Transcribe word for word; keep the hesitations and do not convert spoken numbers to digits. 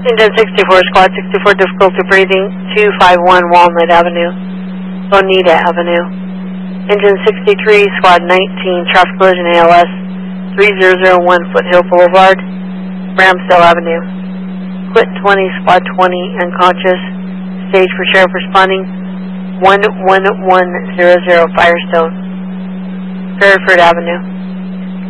Engine sixty-four, Squad sixty-four, difficulty breathing, two five one Walnut Avenue, Bonita Avenue. Engine sixty-three, Squad nineteen, traffic collision A L S, three zero zero one Foothill Boulevard, Ramsdale Avenue. Quit twenty, Squad twenty, unconscious, stage for sheriff responding, one one one zero zero Firestone, Fairford Avenue.